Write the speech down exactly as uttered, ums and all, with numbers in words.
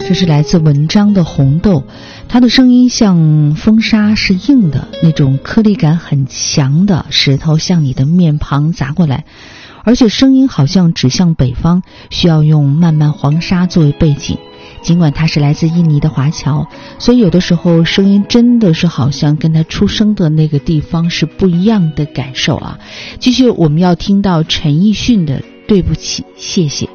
这是来自文章的红豆，它的声音像风沙，是硬的，那种颗粒感很强的石头向你的面庞砸过来，而且声音好像指向北方，需要用漫漫黄沙作为背景。尽管它是来自印尼的华侨，所以有的时候声音真的是好像跟他出生的那个地方是不一样的感受啊。继续我们要听到陈奕迅的对不起谢谢。